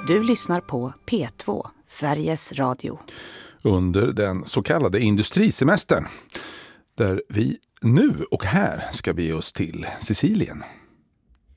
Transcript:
Du lyssnar på P2, Sveriges Radio. Under den så kallade industrisemestern, där vi nu och här ska bege oss till Sicilien.